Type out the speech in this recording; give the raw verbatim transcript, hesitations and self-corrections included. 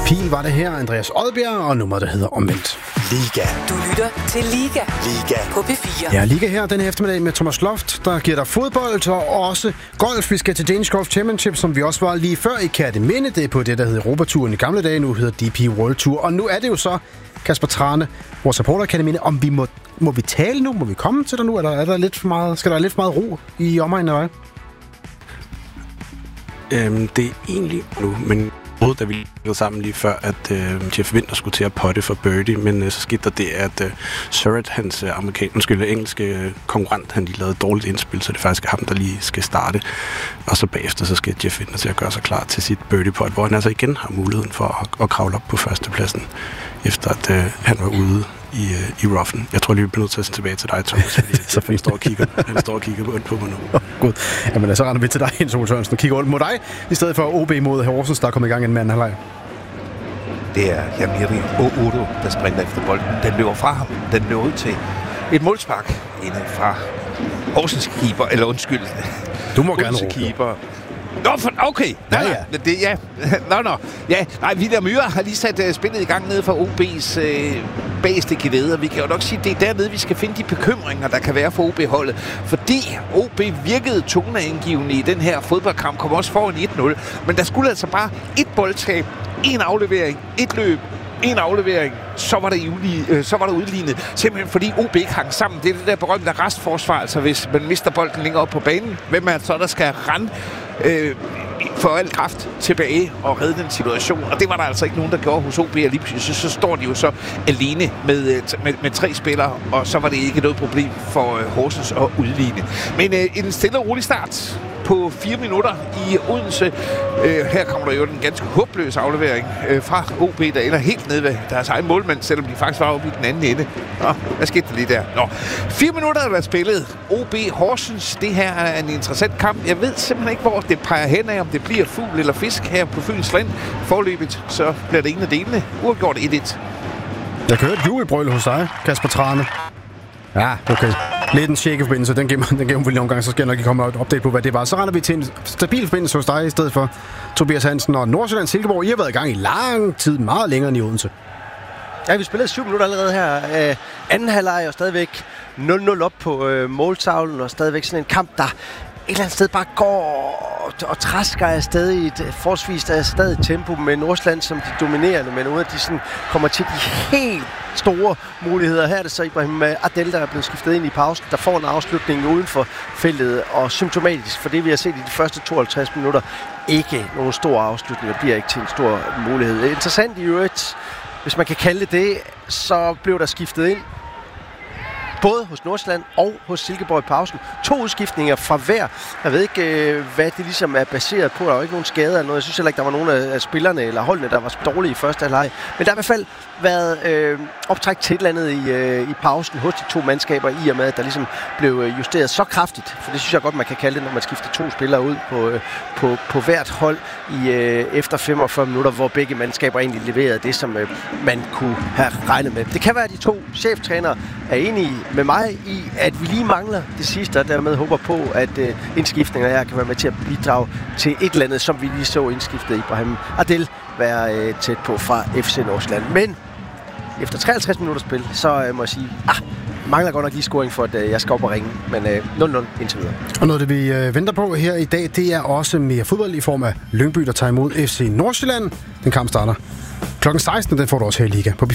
Pil var det her, Andreas Odbjerg, og nummeret, der hedder Omvendt. Liga. Du lytter til Liga. Liga. På P fire. Ja, Liga her denne eftermiddag med Thomas Loft, der giver dig fodbold og også golf. Vi skal til Danish Golf Championship, som vi også var lige før i Kerteminde. Det er på det, der hed Europaturen i gamle dage. Nu hedder D P World Tour. Og nu er det jo så, Kasper Trane, vores supporter Kerteminde, om vi må, må vi tale nu? Må vi komme til dig nu? Eller er der lidt for meget, skal der lidt for meget ro i omegnen af dig? Øhm, det er egentlig nu, men da vi gik sammen lige før, at øh, Jeff Winter skulle til at potte for birdie, men øh, så skete der det, at øh, Surratt, hans øh, amerikanske, undskyld, engelske øh, konkurrent, han lige lavede et dårligt indspil, så det er faktisk ham, der lige skal starte. Og så bagefter, så skal Jeff Winter til at gøre sig klar til sit birdie putt, hvor han altså igen har muligheden for at, at kravle op på førstepladsen, efter at øh, han var ude i, øh, i roughen. Jeg tror lige, vi bliver nødt til at se tilbage til dig, Thomas, fordi så han, står og kigger, han står og kigger på, på mig nu. Oh, God. Jamen, så render vi til dig, Jens Ole Sørensen, og kigger rundt mod dig, i stedet for O B mod Horsens, der er kommet i gang en mand halvleg. Det er Jamiri Oudo, der sprinter efter bolden. Den løber fra ham. Den løber ud til et målspark inde fra Horsens keeper, eller undskyld. Du må gerne råbe. Keeper. Nå, for, okay. Nå, ja, ja. Det, ja. Nå, nå. Ja, nej, William Myhre har lige sat uh, spillet i gang nede for O B's uh, bageste gelede, og vi kan jo nok sige, at det er dernede, vi skal finde de bekymringer, der kan være for O B-holdet. Fordi O B virkede toneangivende i den her fodboldkamp, kom også foran et nul, men der skulle altså bare et boldtab, en aflevering, et løb, en aflevering, så var der, ulige, øh, så var der udlignet. Simpelthen fordi O B ikke hang sammen. Det er det der berømte restforsvar, altså hvis man mister bolden længere op på banen. Hvem er det så, der skal rende øh, for al kraft tilbage og redde den situation? Og det var der altså ikke nogen, der gjorde hos O B. Og lige pludselig så står de jo så alene med, med, med tre spillere, og så var det ikke noget problem for øh, Horsens at udligne. Men øh, en stille og rolig start på fire minutter i Odense. Øh, her kommer der jo en ganske håbløs aflevering øh, fra O B, der ender helt nede ved deres egen målmand, selvom de faktisk var oppe i den anden ende. Nå, hvad skete der lige der? Nå, fire minutter har været spillet. O B Horsens, det her er en interessant kamp. Jeg ved simpelthen ikke, hvor det peger hen af, om det bliver fugl eller fisk her på Fyns Land. Forløbet, så bliver det en af delene. Uafgjort et et. Jeg kan høre et jubelbrøl hos dig, Kasper Trane. Ja, okay. Lidt en shake forbindelse, den giver den giver vi lige omgang, så skal jeg nok ikke komme et update på, hvad det var. Så render vi til en stabil forbindelse hos dig, i stedet for Tobias Hansen og Nordsjælland Silkeborg. I har været i gang i lang tid, meget længere end i Odense. Ja, vi spillede syv minutter allerede her. Øh, anden halvleg og stadigvæk nul nul op på øh, måltavlen, og stadigvæk sådan en kamp, der et eller andet sted bare går og træsker afsted i et forholdsvis stadig tempo med Nordsjælland som de dominerende, men uden at de sådan kommer til de helt store muligheder. Her er det så Ibrahim Adel, der er blevet skiftet ind i pausen, der får en afslutning uden for feltet, og symptomatisk for det, vi har set i de første tooghalvtreds minutter, ikke nogen stor afslutning, og bliver ikke til en stor mulighed. Interessant i øvrigt, hvis man kan kalde det det, så blev der skiftet ind både hos Nordsjælland og hos Silkeborg i pausen. To udskiftninger fra hver. Jeg ved ikke, hvad det ligesom er baseret på. Der var ikke nogen skader eller noget. Jeg synes heller ikke, der var nogen af spillerne eller holdene, der var dårlige i første halvleg. Men der har i hvert fald været øh, optræk til et eller andet i, øh, i pausen hos de to mandskaber, i og med, at der ligesom blev justeret så kraftigt. For det synes jeg godt, man kan kalde det, når man skifter to spillere ud på, øh, på, på hvert hold i, øh, efter femogfyrre minutter, hvor begge mandskaber egentlig leverede det, som øh, man kunne have regnet med. Det kan være, at de to cheftrænere er enige med mig i, at vi lige mangler det sidste, og dermed håber på, at øh, indskiftninger her kan være med til at bidrage til et eller andet, som vi lige så indskiftet Ibrahim Adel være øh, tæt på fra F C Nordsjælland. Men efter treoghalvtreds minutter spil, så øh, må jeg sige, ah, mangler godt nok lige scoring for, at øh, jeg skal op og ringe, men øh, nul nul indtil videre. Og noget af det, vi øh, venter på her i dag, det er også mere fodbold i form af Lyngby, der tager imod F C Nordsjælland. Den kamp starter klokken seksten, den får du også her i Liga på